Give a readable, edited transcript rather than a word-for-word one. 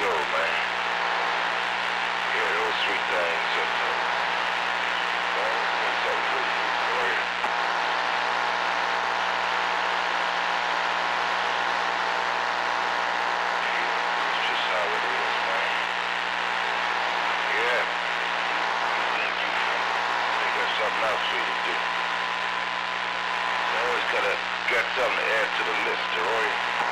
control, man. Yeah, those three things up there. What's up with you? Warrior? It's just how it is, man. Yeah. They got something else for you to do. You always gotta get something to add to the list, Roy.